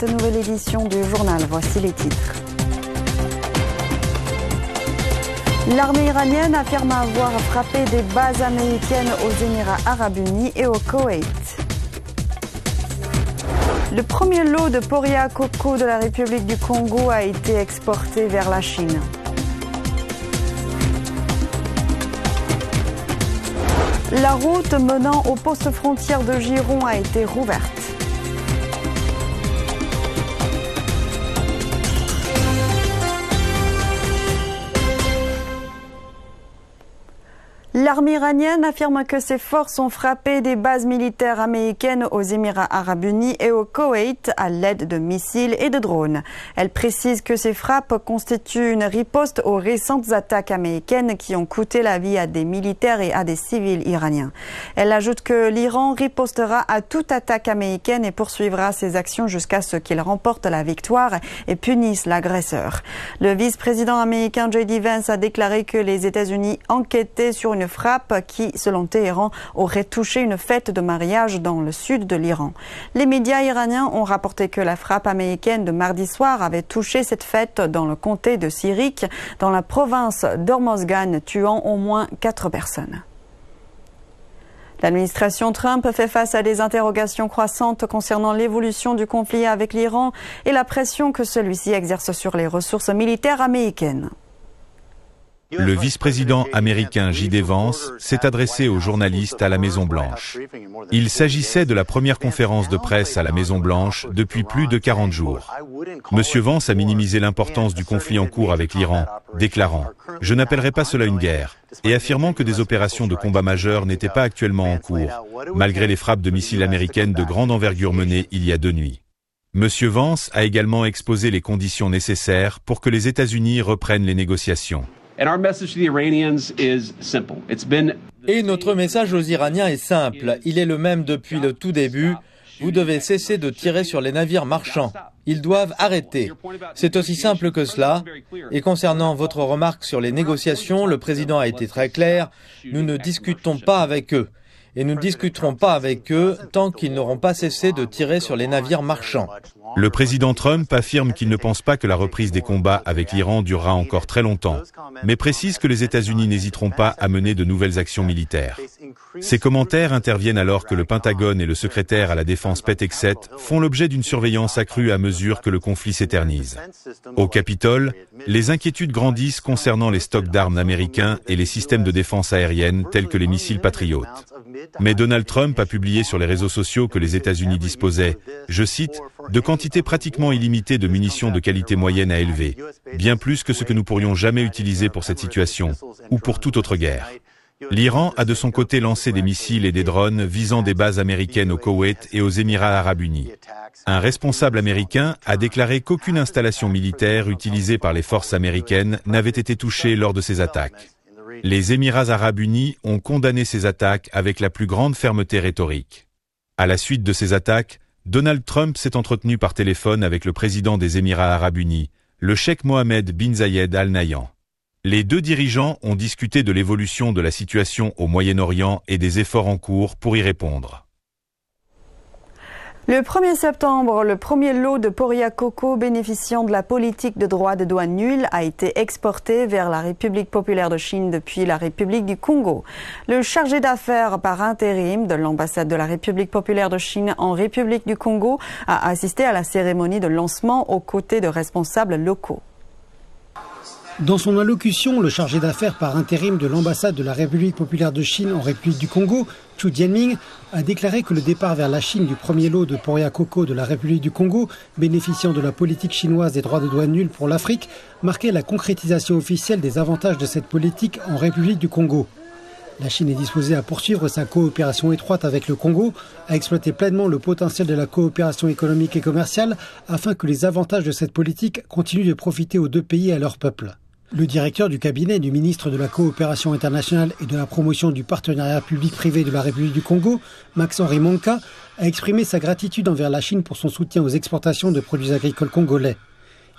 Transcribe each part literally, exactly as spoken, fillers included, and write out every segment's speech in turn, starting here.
cette nouvelle édition du journal. Voici les titres. L'armée iranienne affirme avoir frappé des bases américaines aux Émirats arabes unis et au Koweït. Le premier lot de Poria coco de la République du Congo a été exporté vers la Chine. La route menant au poste frontière de Giron a été rouverte. L'armée iranienne affirme que ses forces ont frappé des bases militaires américaines aux Émirats arabes unis et au Koweït à l'aide de missiles et de drones. Elle précise que ces frappes constituent une riposte aux récentes attaques américaines qui ont coûté la vie à des militaires et à des civils iraniens. Elle ajoute que l'Iran ripostera à toute attaque américaine et poursuivra ses actions jusqu'à ce qu'il remporte la victoire et punisse l'agresseur. Le vice-président américain J D Vance a déclaré que les États-Unis enquêtaient sur une frappe qui, selon Téhéran, aurait touché une fête de mariage dans le sud de l'Iran. Les médias iraniens ont rapporté que la frappe américaine de mardi soir avait touché cette fête dans le comté de Sirik, dans la province d'Hormozgan, tuant au moins quatre personnes. L'administration Trump fait face à des interrogations croissantes concernant l'évolution du conflit avec l'Iran et la pression que celui-ci exerce sur les ressources militaires américaines. Le vice-président américain J D Vance s'est adressé aux journalistes à la Maison-Blanche. Il s'agissait de la première conférence de presse à la Maison-Blanche depuis plus de quarante jours. Monsieur Vance a minimisé l'importance du conflit en cours avec l'Iran, déclarant « Je n'appellerai pas cela une guerre » et affirmant que des opérations de combat majeures n'étaient pas actuellement en cours, malgré les frappes de missiles américaines de grande envergure menées il y a deux nuits. Monsieur Vance a également exposé les conditions nécessaires pour que les États-Unis reprennent les négociations. Et notre message aux Iraniens est simple. Il est le même depuis le tout début. Vous devez cesser de tirer sur les navires marchands. Ils doivent arrêter. C'est aussi simple que cela. Et concernant votre remarque sur les négociations, le président a été très clair. Nous ne discutons pas avec eux. Et nous ne discuterons pas avec eux tant qu'ils n'auront pas cessé de tirer sur les navires marchands. Le président Trump affirme qu'il ne pense pas que la reprise des combats avec l'Iran durera encore très longtemps, mais précise que les États-Unis n'hésiteront pas à mener de nouvelles actions militaires. Ces commentaires interviennent alors que le Pentagone et le secrétaire à la Défense Pete Hegseth font l'objet d'une surveillance accrue à mesure que le conflit s'éternise. Au Capitole, les inquiétudes grandissent concernant les stocks d'armes américains et les systèmes de défense aérienne tels que les missiles Patriot. Mais Donald Trump a publié sur les réseaux sociaux que les États-Unis disposaient, je cite, de quantités pratiquement illimitées de munitions de qualité moyenne à élevée, bien plus que ce que nous pourrions jamais utiliser pour cette situation ou pour toute autre guerre. L'Iran a de son côté lancé des missiles et des drones visant des bases américaines au Koweït et aux Émirats arabes unis. Un responsable américain a déclaré qu'aucune installation militaire utilisée par les forces américaines n'avait été touchée lors de ces attaques. Les Émirats arabes unis ont condamné ces attaques avec la plus grande fermeté rhétorique. À la suite de ces attaques, Donald Trump s'est entretenu par téléphone avec le président des Émirats arabes unis, le cheikh Mohammed bin Zayed Al Nahyan. Les deux dirigeants ont discuté de l'évolution de la situation au Moyen-Orient et des efforts en cours pour y répondre. Le premier septembre, le premier lot de Poria coco bénéficiant de la politique de droits de douane nuls a été exporté vers la République populaire de Chine depuis la République du Congo. Le chargé d'affaires par intérim de l'ambassade de la République populaire de Chine en République du Congo a assisté à la cérémonie de lancement aux côtés de responsables locaux. Dans son allocution, le chargé d'affaires par intérim de l'ambassade de la République populaire de Chine en République du Congo, Chu Jianming, a déclaré que le départ vers la Chine du premier lot de Poria coco de la République du Congo, bénéficiant de la politique chinoise des droits de douane nuls pour l'Afrique, marquait la concrétisation officielle des avantages de cette politique en République du Congo. La Chine est disposée à poursuivre sa coopération étroite avec le Congo, à exploiter pleinement le potentiel de la coopération économique et commerciale afin que les avantages de cette politique continuent de profiter aux deux pays et à leur peuple. Le directeur du cabinet du ministre de la Coopération internationale et de la promotion du partenariat public-privé de la République du Congo, Max-Henri Monka, a exprimé sa gratitude envers la Chine pour son soutien aux exportations de produits agricoles congolais.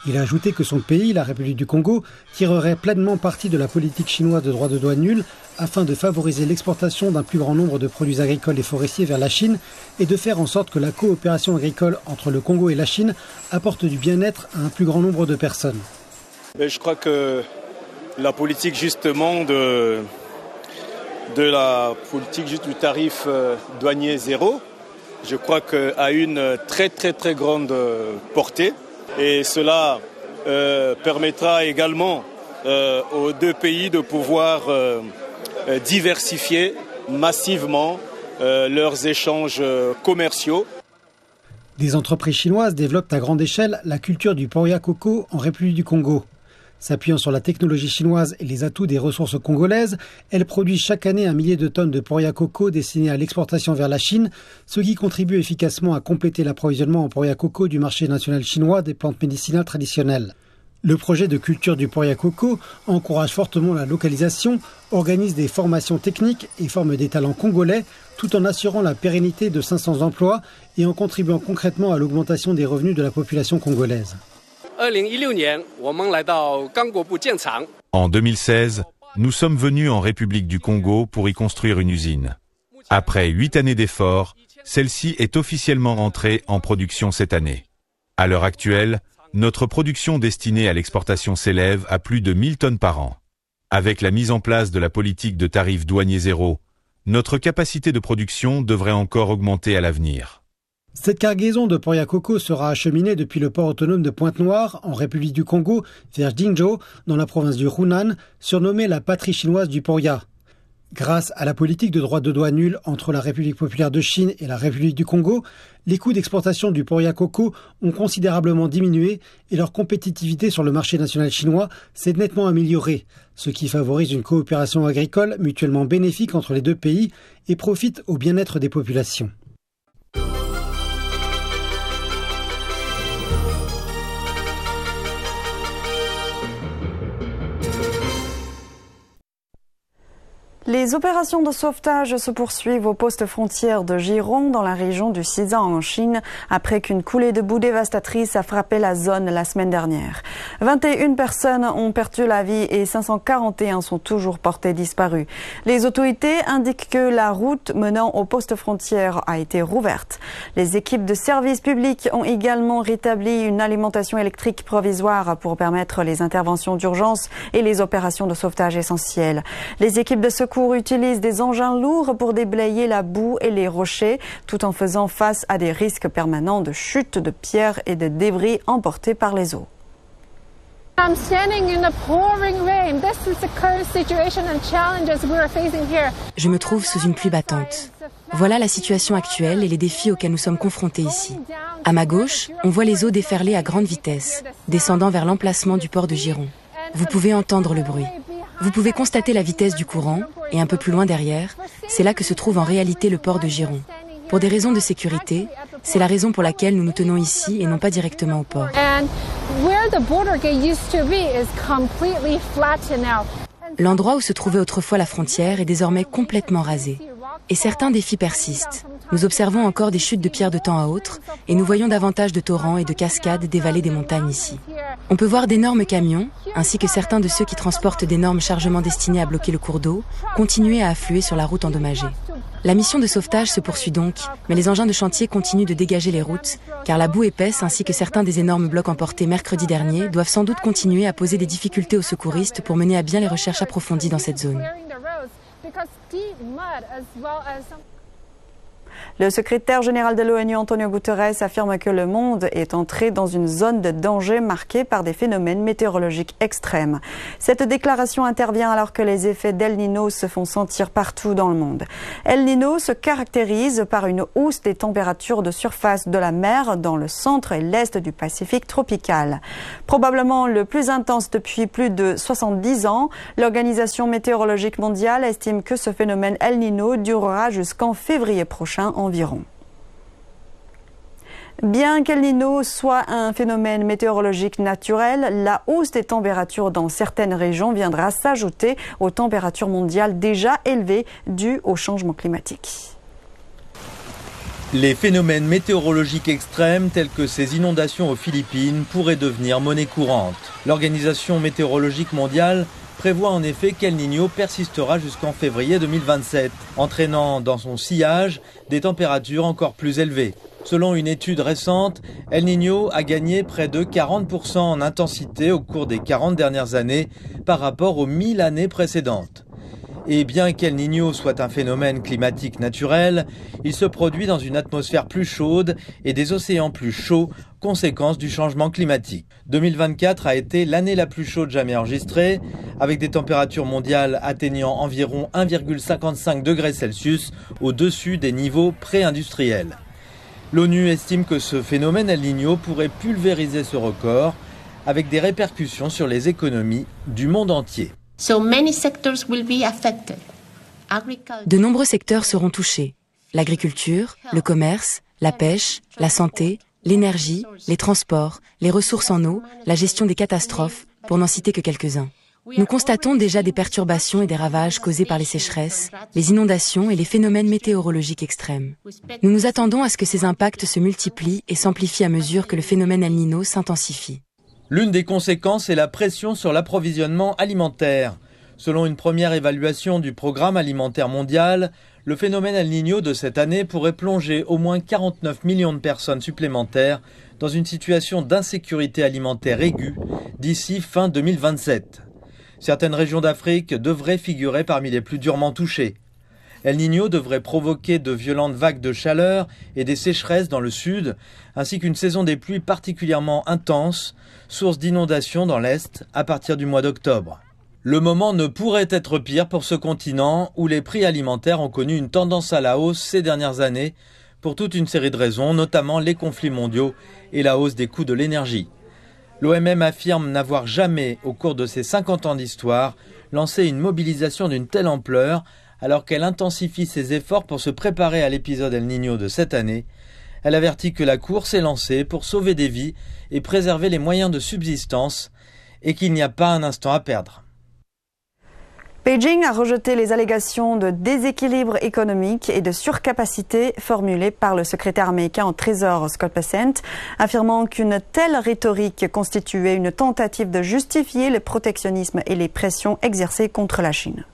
Il a ajouté que son pays, la République du Congo, tirerait pleinement parti de la politique chinoise de droits de douane nuls afin de favoriser l'exportation d'un plus grand nombre de produits agricoles et forestiers vers la Chine et de faire en sorte que la coopération agricole entre le Congo et la Chine apporte du bien-être à un plus grand nombre de personnes. Mais je crois que la politique justement de, de la politique juste du tarif douanier zéro, je crois qu'a une très très très grande portée. Et cela euh, permettra également euh, aux deux pays de pouvoir euh, diversifier massivement euh, leurs échanges euh, commerciaux. Des entreprises chinoises développent à grande échelle la culture du Poria Coco en République du Congo. S'appuyant sur la technologie chinoise et les atouts des ressources congolaises, elles produisent chaque année un millier de tonnes de Poria Coco destinées à l'exportation vers la Chine, ce qui contribue efficacement à compléter l'approvisionnement en Poria Coco du marché national chinois des plantes médicinales traditionnelles. Le projet de culture du Poria Coco encourage fortement la localisation, organise des formations techniques et forme des talents congolais, tout en assurant la pérennité de cinq cents emplois et en contribuant concrètement à l'augmentation des revenus de la population congolaise. En deux mille seize, nous sommes venus en République du Congo pour y construire une usine. Après huit années d'efforts, celle-ci est officiellement entrée en production cette année. À l'heure actuelle, notre production destinée à l'exportation s'élève à plus de mille tonnes par an. Avec la mise en place de la politique de tarif douanier zéro, notre capacité de production devrait encore augmenter à l'avenir. Cette cargaison de Poria Coco sera acheminée depuis le port autonome de Pointe-Noire, en République du Congo, vers Jinzhou, dans la province du Hunan, surnommée la patrie chinoise du Poria. Grâce à la politique de droits de douane nuls entre la République populaire de Chine et la République du Congo, les coûts d'exportation du Poria Coco ont considérablement diminué et leur compétitivité sur le marché national chinois s'est nettement améliorée, ce qui favorise une coopération agricole mutuellement bénéfique entre les deux pays et profite au bien-être des populations. Les opérations de sauvetage se poursuivent au poste frontière de Jiron dans la région du Xizang en Chine après qu'une coulée de boue dévastatrice a frappé la zone la semaine dernière. vingt et une personnes ont perdu la vie et cinq cent quarante et un sont toujours portés disparus. Les autorités indiquent que la route menant au poste frontière a été rouverte. Les équipes de services publics ont également rétabli une alimentation électrique provisoire pour permettre les interventions d'urgence et les opérations de sauvetage essentielles. Les équipes de secours utilisent des engins lourds pour déblayer la boue et les rochers, tout en faisant face à des risques permanents de chute de pierres et de débris emportés par les eaux. I'm standing in the pouring rain. This is the current situation and challenges we are facing here. Je me trouve sous une pluie battante. Voilà la situation actuelle et les défis auxquels nous sommes confrontés ici. À ma gauche, on voit les eaux déferler à grande vitesse, descendant vers l'emplacement du port de Jiron. Vous pouvez entendre le bruit. Vous pouvez constater la vitesse du courant et un peu plus loin derrière, c'est là que se trouve en réalité le port de Jiron. Pour des raisons de sécurité, c'est la raison pour laquelle nous nous tenons ici et non pas directement au port. L'endroit où se trouvait autrefois la frontière est désormais complètement rasé. Et certains défis persistent. Nous observons encore des chutes de pierres de temps à autre et nous voyons davantage de torrents et de cascades dévaler des montagnes ici. On peut voir d'énormes camions, ainsi que certains de ceux qui transportent d'énormes chargements destinés à bloquer le cours d'eau, continuer à affluer sur la route endommagée. La mission de sauvetage se poursuit donc, mais les engins de chantier continuent de dégager les routes, car la boue épaisse ainsi que certains des énormes blocs emportés mercredi dernier doivent sans doute continuer à poser des difficultés aux secouristes pour mener à bien les recherches approfondies dans cette zone. Le secrétaire général de l'ONU, Antonio Guterres, affirme que le monde est entré dans une zone de danger marquée par des phénomènes météorologiques extrêmes. Cette déclaration intervient alors que les effets d'El Niño se font sentir partout dans le monde. El Niño se caractérise par une hausse des températures de surface de la mer dans le centre et l'est du Pacifique tropical. Probablement le plus intense depuis plus de soixante-dix ans, l'Organisation météorologique mondiale estime que ce phénomène El Niño durera jusqu'en février prochain environ. Bien qu'El Niño soit un phénomène météorologique naturel, la hausse des températures dans certaines régions viendra s'ajouter aux températures mondiales déjà élevées dues au changement climatique. Les phénomènes météorologiques extrêmes tels que ces inondations aux Philippines pourraient devenir monnaie courante. L'Organisation météorologique mondiale prévoit en effet qu'El Niño persistera jusqu'en février deux mille vingt-sept, entraînant dans son sillage des températures encore plus élevées. Selon une étude récente, El Niño a gagné près de quarante pour cent en intensité au cours des quarante dernières années par rapport aux mille années précédentes. Et bien qu'El Niño soit un phénomène climatique naturel, il se produit dans une atmosphère plus chaude et des océans plus chauds, conséquence du changement climatique. deux mille vingt-quatre a été l'année la plus chaude jamais enregistrée, avec des températures mondiales atteignant environ un virgule cinquante-cinq degrés Celsius au-dessus des niveaux pré-industriels. L'ONU estime que ce phénomène El Niño pourrait pulvériser ce record, avec des répercussions sur les économies du monde entier. De nombreux secteurs seront touchés. L'agriculture, le commerce, la pêche, la santé, l'énergie, les transports, les ressources en eau, la gestion des catastrophes, pour n'en citer que quelques-uns. Nous constatons déjà des perturbations et des ravages causés par les sécheresses, les inondations et les phénomènes météorologiques extrêmes. Nous nous attendons à ce que ces impacts se multiplient et s'amplifient à mesure que le phénomène El Niño s'intensifie. L'une des conséquences est la pression sur l'approvisionnement alimentaire. Selon une première évaluation du Programme alimentaire mondial, le phénomène El Niño de cette année pourrait plonger au moins quarante-neuf millions de personnes supplémentaires dans une situation d'insécurité alimentaire aiguë d'ici fin deux mille vingt-sept. Certaines régions d'Afrique devraient figurer parmi les plus durement touchées. El Niño devrait provoquer de violentes vagues de chaleur et des sécheresses dans le sud, ainsi qu'une saison des pluies particulièrement intense, source d'inondations dans l'Est à partir du mois d'octobre. Le moment ne pourrait être pire pour ce continent où les prix alimentaires ont connu une tendance à la hausse ces dernières années pour toute une série de raisons, notamment les conflits mondiaux et la hausse des coûts de l'énergie. L'O M M affirme n'avoir jamais, au cours de ses cinquante ans d'histoire, lancé une mobilisation d'une telle ampleur alors qu'elle intensifie ses efforts pour se préparer à l'épisode El Niño de cette année. Elle avertit que la course est lancée pour sauver des vies et préserver les moyens de subsistance et qu'il n'y a pas un instant à perdre. Beijing a rejeté les allégations de déséquilibre économique et de surcapacité formulées par le secrétaire américain au Trésor Scott Bessent, affirmant qu'une telle rhétorique constituait une tentative de justifier le protectionnisme et les pressions exercées contre la Chine.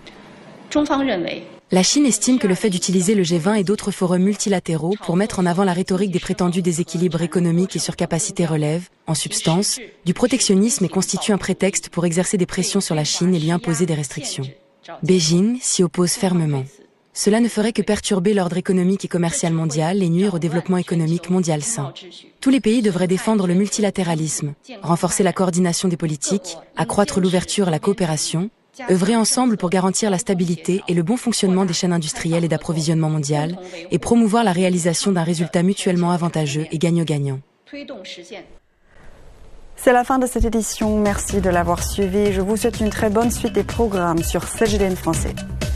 La Chine estime que le fait d'utiliser le G vingt et d'autres forums multilatéraux pour mettre en avant la rhétorique des prétendus déséquilibres économiques et surcapacité relève, en substance, du protectionnisme et constitue un prétexte pour exercer des pressions sur la Chine et lui imposer des restrictions. Beijing s'y oppose fermement. Cela ne ferait que perturber l'ordre économique et commercial mondial et nuire au développement économique mondial sain. Tous les pays devraient défendre le multilatéralisme, renforcer la coordination des politiques, accroître l'ouverture à la coopération, œuvrer ensemble pour garantir la stabilité et le bon fonctionnement des chaînes industrielles et d'approvisionnement mondiales et promouvoir la réalisation d'un résultat mutuellement avantageux et gagnant-gagnant. C'est la fin de cette édition. Merci de l'avoir suivi. Je vous souhaite une très bonne suite des programmes sur C G T N français.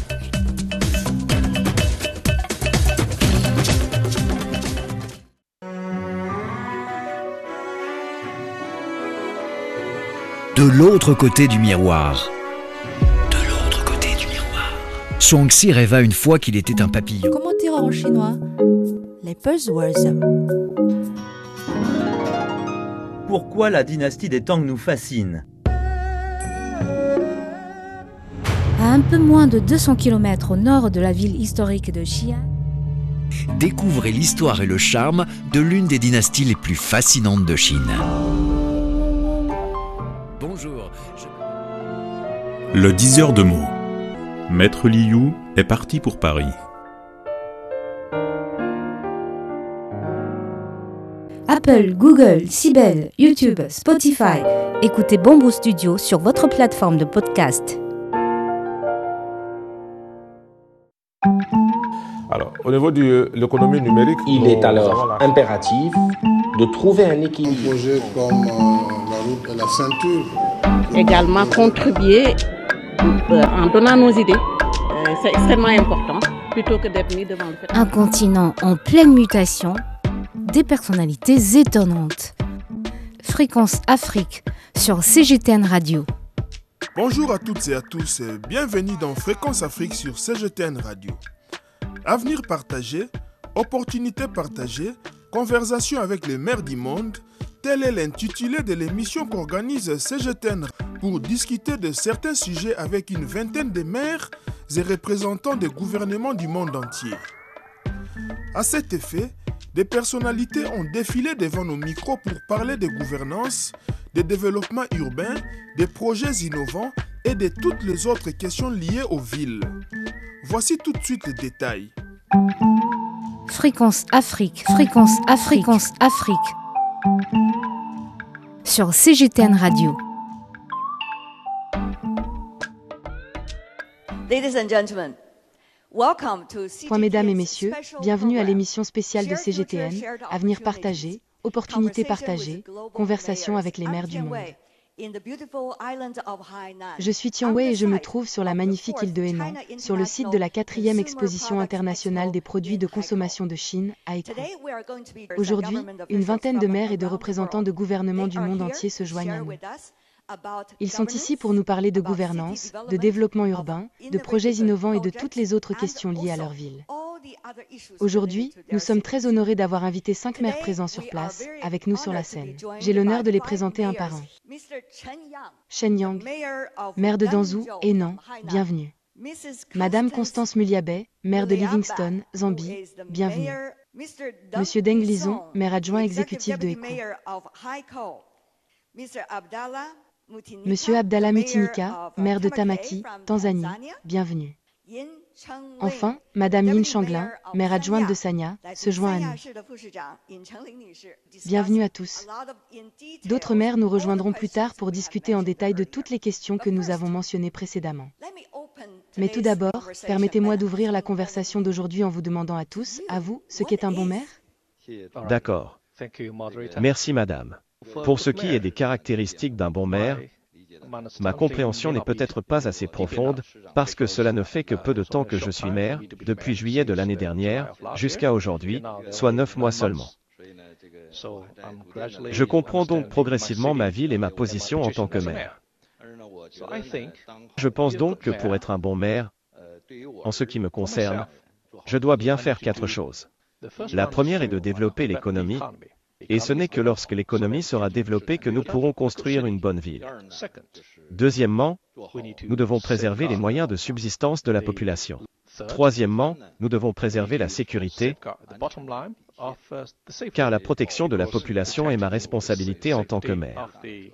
De l'autre côté du miroir. Shuangzi rêva une fois qu'il était un papillon. Comment dire en chinois? Les buzzwords. Pourquoi la dynastie des Tang nous fascine? À un peu moins de deux cents kilomètres au nord de la ville historique de Xi'an, découvrez l'histoire et le charme de l'une des dynasties les plus fascinantes de Chine. Bonjour. Je... Le diseur de mots. Maître Liu est parti pour Paris. Apple, Google, Sibel, YouTube, Spotify. Écoutez Bamboo Studio sur votre plateforme de podcast. Alors, au niveau de l'économie numérique, il est alors impératif de trouver un équilibre. Un projet comme euh, la route et la ceinture. Également contribuer euh, en donnant nos idées. Euh, c'est extrêmement important, plutôt que d'être mis devant le fait. Un continent en pleine mutation, des personnalités étonnantes. Fréquence Afrique sur C G T N Radio. Bonjour à toutes et à tous, bienvenue dans Fréquence Afrique sur C G T N Radio. Avenir partagé, Opportunités partagées, conversation avec les maires du monde, tel est l'intitulé de l'émission qu'organise C G T N pour discuter de certains sujets avec une vingtaine de maires et représentants des gouvernements du monde entier. À cet effet, des personnalités ont défilé devant nos micros pour parler de gouvernance, de développement urbain, des projets innovants et de toutes les autres questions liées aux villes. Voici tout de suite les détails. Fréquence Afrique, Fréquence Afrique, Fréquence Afrique. Sur C G T N Radio. Ladies and gentlemen, welcome to Point mesdames et messieurs, bienvenue à l'émission spéciale de C G T N, Avenir partagé, opportunités partagées, conversation avec les maires du monde. Je suis Tian Wei et je me trouve sur la magnifique île de Hainan, sur le site de la quatrième exposition internationale des produits de consommation de Chine, Haikou. Aujourd'hui, une vingtaine de maires et de représentants de gouvernements du monde entier se joignent à nous. Ils sont ici pour nous parler de gouvernance, de développement urbain, de projets innovants et de toutes les autres questions liées à leur ville. Aujourd'hui, nous sommes très honorés d'avoir invité cinq maires présents sur place, avec nous sur la scène. J'ai l'honneur de les présenter un par un. Shen Yang, maire de Danzhou, Hainan, bienvenue. Madame Constance Muliabé, maire de Livingstone, Zambie, bienvenue. Monsieur Deng Lizong, maire adjoint exécutif de Haikou. Monsieur Abdallah Mutinika, maire de Tamaki, Tanzanie, bienvenue. Enfin, Madame Yin Shanglin, maire adjointe de Sanya, se joint à nous. Bienvenue à tous. D'autres maires nous rejoindront plus tard pour discuter en détail de toutes les questions que nous avons mentionnées précédemment. Mais tout d'abord, permettez-moi d'ouvrir la conversation d'aujourd'hui en vous demandant à tous, à vous, ce qu'est un bon maire? D'accord. Merci madame. Pour ce qui est des caractéristiques d'un bon maire, ma compréhension n'est peut-être pas assez profonde, parce que cela ne fait que peu de temps que je suis maire, depuis juillet de l'année dernière, jusqu'à aujourd'hui, soit neuf mois seulement. Je comprends donc progressivement ma ville et ma position en tant que maire. Je pense donc que pour être un bon maire, en ce qui me concerne, je dois bien faire quatre choses. La première est de développer l'économie, et ce n'est que lorsque l'économie sera développée que nous pourrons construire une bonne ville. Deuxièmement, nous devons préserver les moyens de subsistance de la population. Troisièmement, nous devons préserver la sécurité, car la protection de la population est ma responsabilité en tant que maire.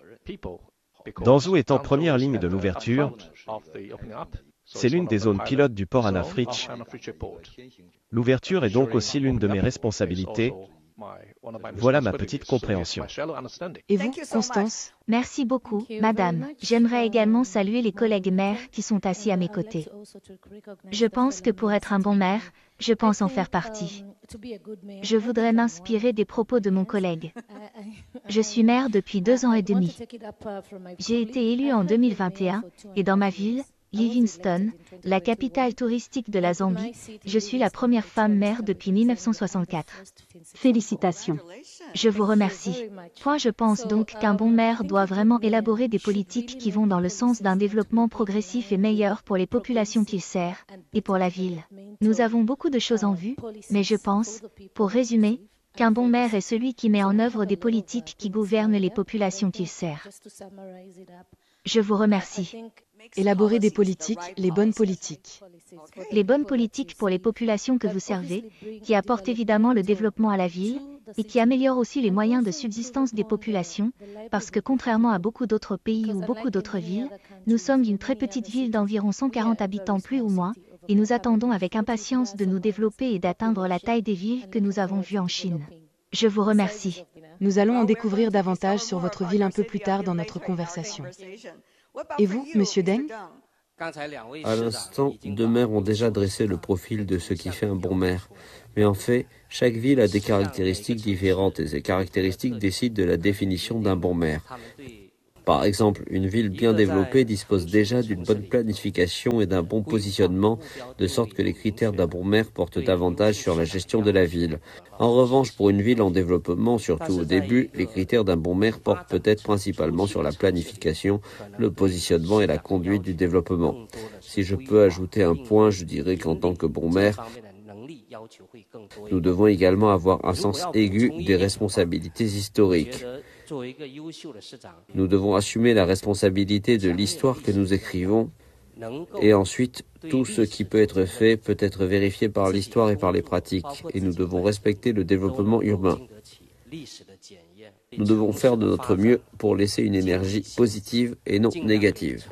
Danzhou est en première ligne de l'ouverture. C'est l'une des zones pilotes du port Anna Fridge. L'ouverture est donc aussi l'une de mes responsabilités. Voilà ma petite compréhension. Et vous, Constance? Merci beaucoup, madame. J'aimerais également saluer les collègues maires qui sont assis à mes côtés. Je pense que pour être un bon maire, je pense en faire partie. Je voudrais m'inspirer des propos de mon collègue. Je suis maire depuis deux ans et demi. J'ai été élue en deux mille vingt et un et dans ma ville, Livingstone, la capitale touristique de la Zambie, je suis la première femme maire depuis mille neuf cent soixante-quatre. Félicitations. Je vous remercie. Point, je pense donc qu'un bon maire doit vraiment élaborer des politiques qui vont dans le sens d'un développement progressif et meilleur pour les populations qu'il sert, et pour la ville. Nous avons beaucoup de choses en vue, mais je pense, pour résumer, qu'un bon maire est celui qui met en œuvre des politiques qui gouvernent les populations qu'il sert. Je vous remercie. Élaborer des politiques, les bonnes politiques. Les bonnes politiques pour les populations que vous servez, qui apportent évidemment le développement à la ville, et qui améliorent aussi les moyens de subsistance des populations, parce que contrairement à beaucoup d'autres pays ou beaucoup d'autres villes, nous sommes une très petite ville d'environ cent quarante habitants plus ou moins, et nous attendons avec impatience de nous développer et d'atteindre la taille des villes que nous avons vues en Chine. Je vous remercie. Nous allons en découvrir davantage sur votre ville un peu plus tard dans notre conversation. Et vous, Monsieur Deng? À l'instant, deux maires ont déjà dressé le profil de ce qui fait un bon maire. Mais en fait, chaque ville a des caractéristiques différentes et ces caractéristiques décident de la définition d'un bon maire. Par exemple, une ville bien développée dispose déjà d'une bonne planification et d'un bon positionnement, de sorte que les critères d'un bon maire portent davantage sur la gestion de la ville. En revanche, pour une ville en développement, surtout au début, les critères d'un bon maire portent peut-être principalement sur la planification, le positionnement et la conduite du développement. Si je peux ajouter un point, je dirais qu'en tant que bon maire, Nous devons également avoir un sens aigu des responsabilités historiques. Nous devons assumer la responsabilité de l'histoire que nous écrivons, et ensuite, tout ce qui peut être fait peut être vérifié par l'histoire et par les pratiques, et nous devons respecter le développement urbain. Nous devons faire de notre mieux pour laisser une énergie positive et non négative.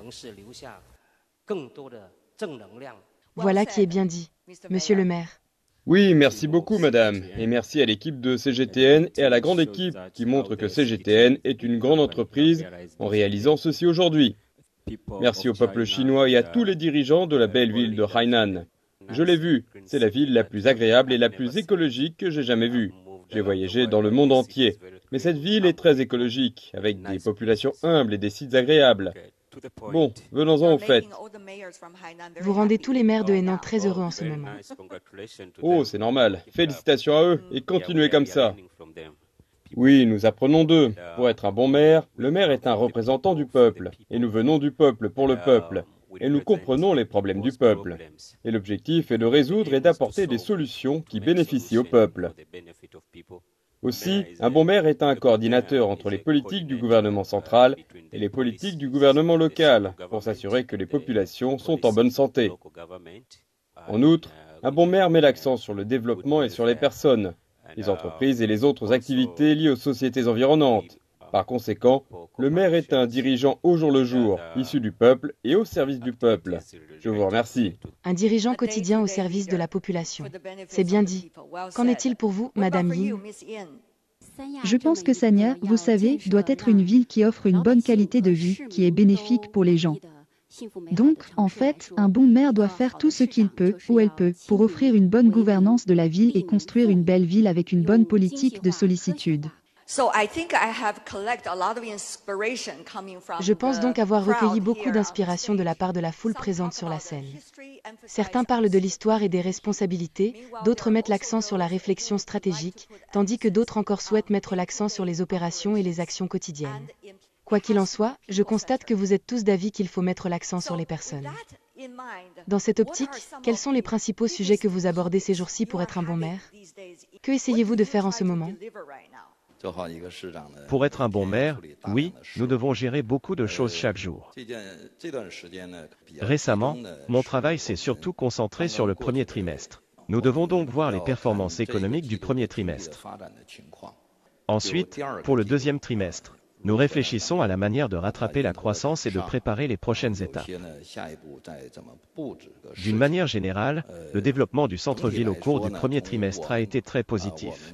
Voilà qui est bien dit, Monsieur le maire. Oui, merci beaucoup, madame. Et merci à l'équipe de C G T N et à la grande équipe qui montre que C G T N est une grande entreprise en réalisant ceci aujourd'hui. Merci au peuple chinois et à tous les dirigeants de la belle ville de Hainan. Je l'ai vu, c'est la ville la plus agréable et la plus écologique que j'ai jamais vue. J'ai voyagé dans le monde entier, mais cette ville est très écologique, avec des populations humbles et des sites agréables. Bon, venons-en au fait. Vous rendez tous les maires de Hainan très heureux en ce moment. Oh, c'est normal. Félicitations à eux et continuez comme ça. Oui, nous apprenons d'eux. Pour être un bon maire, le maire est un représentant du peuple. Et nous venons du peuple pour le peuple. Et nous comprenons les problèmes du peuple. Et l'objectif est de résoudre et d'apporter des solutions qui bénéficient au peuple. Aussi, un bon maire est un coordinateur entre les politiques du gouvernement central et les politiques du gouvernement local pour s'assurer que les populations sont en bonne santé. En outre, un bon maire met l'accent sur le développement et sur les personnes, les entreprises et les autres activités liées aux sociétés environnantes. Par conséquent, le maire est un dirigeant au jour le jour, issu du peuple et au service du peuple. Je vous remercie. Un dirigeant quotidien au service de la population. C'est bien dit. Qu'en est-il pour vous, Madame Yin? Je pense que Sanya, vous savez, doit être une ville qui offre une bonne qualité de vue, qui est bénéfique pour les gens. Donc, en fait, un bon maire doit faire tout ce qu'il peut, ou elle peut, pour offrir une bonne gouvernance de la ville et construire une belle ville avec une bonne politique de sollicitude. Je pense donc avoir recueilli beaucoup d'inspiration de la part de la foule présente sur la scène. Certains parlent de l'histoire et des responsabilités, d'autres mettent l'accent sur la réflexion stratégique, tandis que d'autres encore souhaitent mettre l'accent sur les opérations et les actions quotidiennes. Quoi qu'il en soit, je constate que vous êtes tous d'avis qu'il faut mettre l'accent sur les personnes. Dans cette optique, quels sont les principaux sujets que vous abordez ces jours-ci pour être un bon maire? Que essayez-vous de faire en ce moment? Pour être un bon maire, oui, nous devons gérer beaucoup de choses chaque jour. Récemment, mon travail s'est surtout concentré sur le premier trimestre. Nous devons donc voir les performances économiques du premier trimestre. Ensuite, pour le deuxième trimestre, nous réfléchissons à la manière de rattraper la croissance et de préparer les prochaines étapes. D'une manière générale, le développement du centre-ville au cours du premier trimestre a été très positif.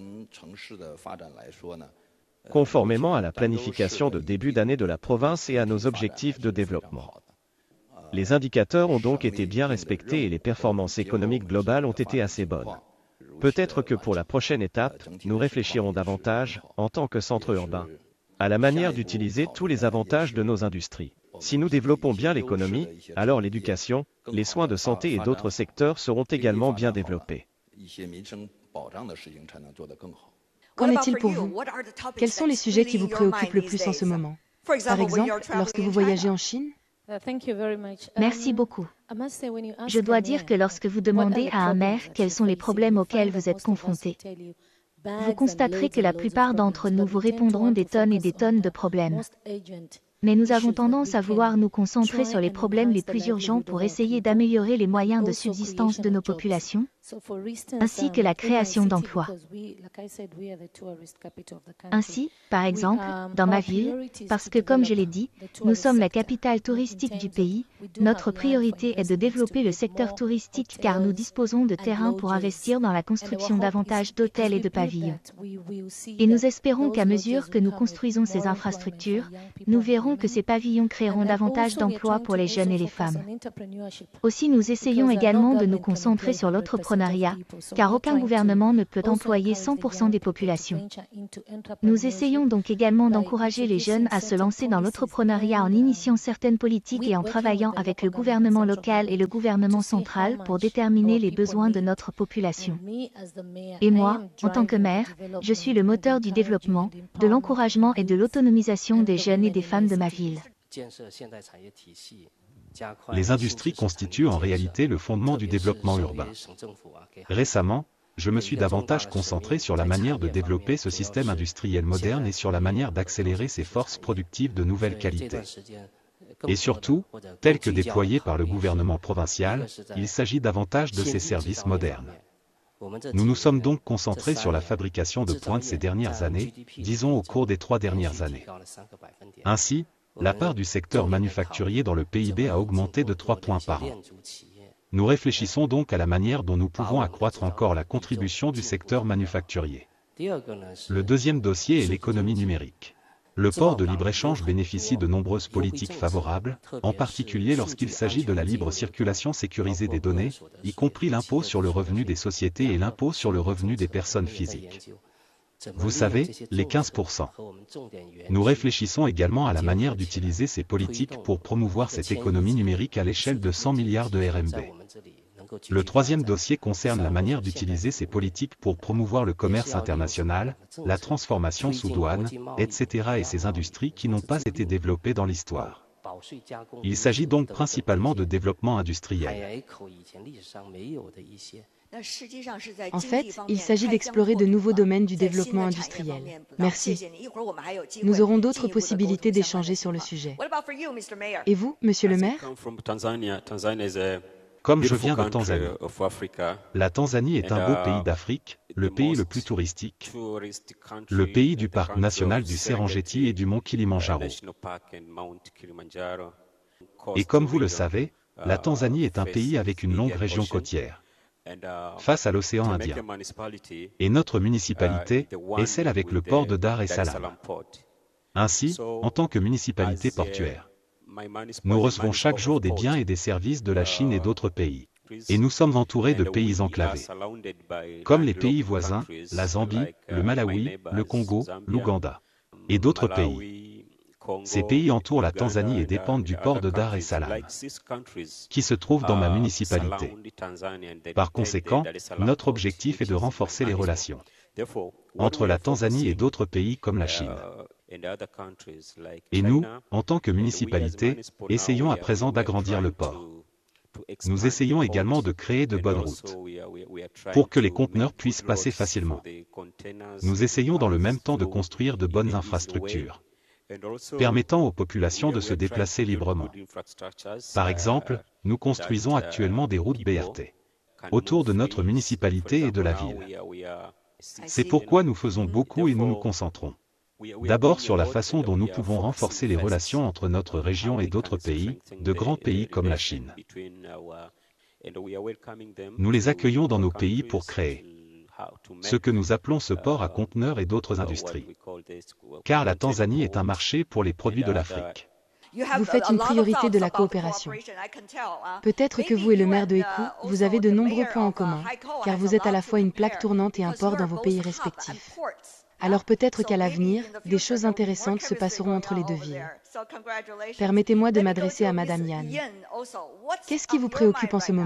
Conformément à la planification de début d'année de la province et à nos objectifs de développement. Les indicateurs ont donc été bien respectés et les performances économiques globales ont été assez bonnes. Peut-être que pour la prochaine étape, nous réfléchirons davantage, en tant que centre urbain, à la manière d'utiliser tous les avantages de nos industries. Si nous développons bien l'économie, alors l'éducation, les soins de santé et d'autres secteurs seront également bien développés. Qu'en est-il pour vous? Quels sont les sujets qui vous préoccupent le plus en ce moment? Par exemple, lorsque vous voyagez en Chine? Merci beaucoup. Je dois dire que lorsque vous demandez à un maire quels sont les problèmes auxquels vous êtes confrontés, vous constaterez que la plupart d'entre nous vous répondront des tonnes et des tonnes de problèmes. Mais nous avons tendance à vouloir nous concentrer sur les problèmes les plus urgents pour essayer d'améliorer les moyens de subsistance de nos populations, ainsi que la création d'emplois. Ainsi, par exemple, dans ma ville, parce que comme je l'ai dit, nous sommes la capitale touristique du pays, notre priorité est de développer le secteur touristique car nous disposons de terrains pour investir dans la construction davantage d'hôtels et de pavillons. Et nous espérons qu'à mesure que nous construisons ces infrastructures, nous verrons que ces pavillons créeront davantage d'emplois pour les jeunes et les femmes. Aussi, nous essayons également de nous concentrer sur l'entrepreneuriat, car aucun gouvernement ne peut employer cent pour cent des populations. Nous essayons donc également d'encourager les jeunes à se lancer dans l'entrepreneuriat en initiant certaines politiques et en travaillant avec le gouvernement local et le gouvernement central pour déterminer les besoins de notre population. Et moi, en tant que maire, je suis le moteur du développement, de l'encouragement et de l'autonomisation des jeunes et des femmes de ma ville. Les industries constituent en réalité le fondement du développement urbain. Récemment, je me suis davantage concentré sur la manière de développer ce système industriel moderne et sur la manière d'accélérer ses forces productives de nouvelle qualité. Et surtout, telles que déployées par le gouvernement provincial, il s'agit davantage de ces services modernes. Nous nous sommes donc concentrés sur la fabrication de pointe ces dernières années, disons au cours des trois dernières années. Ainsi, la part du secteur manufacturier dans le P I B a augmenté de trois points par an. Nous réfléchissons donc à la manière dont nous pouvons accroître encore la contribution du secteur manufacturier. Le deuxième dossier est l'économie numérique. Le port de libre-échange bénéficie de nombreuses politiques favorables, en particulier lorsqu'il s'agit de la libre circulation sécurisée des données, y compris l'impôt sur le revenu des sociétés et l'impôt sur le revenu des personnes physiques. Vous savez, les quinze pour cent. Nous réfléchissons également à la manière d'utiliser ces politiques pour promouvoir cette économie numérique à l'échelle de cent milliards de R M B. Le troisième dossier concerne la manière d'utiliser ces politiques pour promouvoir le commerce international, la transformation sous douane, et cetera et ces industries qui n'ont pas été développées dans l'histoire. Il s'agit donc principalement de développement industriel. En fait, il s'agit d'explorer de nouveaux domaines du développement industriel. Merci. Nous aurons d'autres possibilités d'échanger sur le sujet. Et vous, monsieur le maire ? Comme je viens de Tanzanie. La Tanzanie est un beau pays d'Afrique, le pays le plus touristique, le pays du parc national du Serengeti et du mont Kilimandjaro. Et comme vous le savez, la Tanzanie est un pays avec une longue région côtière, face à l'océan Indien. Et notre municipalité est celle avec le port de Dar es Salaam. Ainsi, en tant que municipalité portuaire, nous recevons chaque jour des biens et des services de la Chine et d'autres pays. Et nous sommes entourés de pays enclavés, comme les pays voisins, la Zambie, le Malawi, le Congo, l'Ouganda, et d'autres pays. Ces pays entourent la Tanzanie et dépendent du port de Dar es Salaam, qui se trouve dans ma municipalité. Par conséquent, notre objectif est de renforcer les relations entre la Tanzanie et d'autres pays comme la Chine. Et nous, en tant que municipalité, essayons à présent d'agrandir le port. Nous essayons également de créer de bonnes routes pour que les conteneurs puissent passer facilement. Nous essayons dans le même temps de construire de bonnes infrastructures permettant aux populations de se déplacer librement. Par exemple, nous construisons actuellement des routes B R T autour de notre municipalité et de la ville. C'est pourquoi nous faisons beaucoup et nous nous concentrons. D'abord sur la façon dont nous pouvons renforcer les relations entre notre région et d'autres pays, de grands pays comme la Chine. Nous les accueillons dans nos pays pour créer ce que nous appelons ce port à conteneurs et d'autres industries. Car la Tanzanie est un marché pour les produits de l'Afrique. Vous faites une priorité de la coopération. Peut-être que vous et le maire de Ekou, vous avez de nombreux points en commun, car vous êtes à la fois une plaque tournante et un port dans vos pays respectifs. Alors peut-être qu'à l'avenir, des choses intéressantes se passeront entre les deux villes. Permettez-moi de m'adresser à Madame Yan. Qu'est-ce qui vous préoccupe en ce moment ?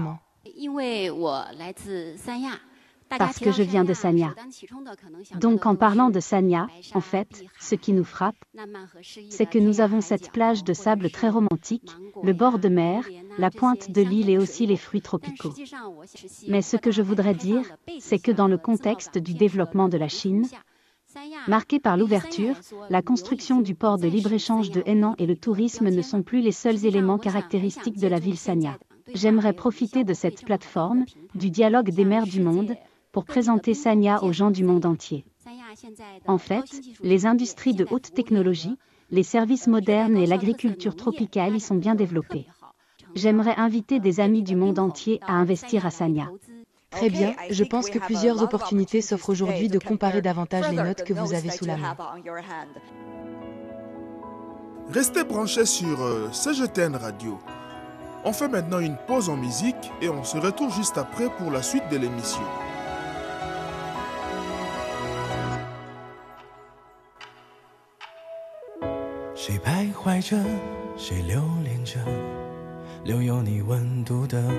Parce que je viens de Sanya. Donc en parlant de Sanya, en fait, ce qui nous frappe, c'est que nous avons cette plage de sable très romantique, le bord de mer, la pointe de l'île et aussi les fruits tropicaux. Mais ce que je voudrais dire, c'est que dans le contexte du développement de la Chine, marqué par l'ouverture, la construction du port de libre-échange de Henan et le tourisme ne sont plus les seuls éléments caractéristiques de la ville Sanya. J'aimerais profiter de cette plateforme, du dialogue des maires du monde, pour présenter Sanya aux gens du monde entier. En fait, les industries de haute technologie, les services modernes et l'agriculture tropicale y sont bien développés. J'aimerais inviter des amis du monde entier à investir à Sanya. Très bien, je pense que plusieurs opportunités s'offrent aujourd'hui de comparer davantage les notes que vous avez sous la main. Restez branchés sur euh, C G T N Radio. On fait maintenant une pause en musique et on se retrouve juste après pour la suite de l'émission. 谁徘徊着，谁留恋着，留有你温度的